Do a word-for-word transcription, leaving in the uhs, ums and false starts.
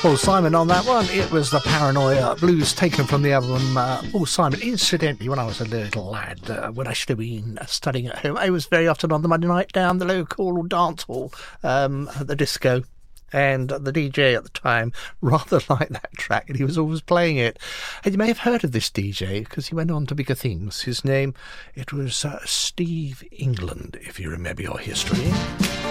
Paul Simon on that one. It was the Paranoia Blues taken from the album uh, Paul Simon. Incidentally, when I was a little lad, uh, when I should have been studying at home, I was very often on the Monday night down the local dance hall um, at the disco. And the D J at the time rather liked that track, and he was always playing it. And you may have heard of this D J because he went on to bigger things. His name, it was uh, Steve England, if you remember your history.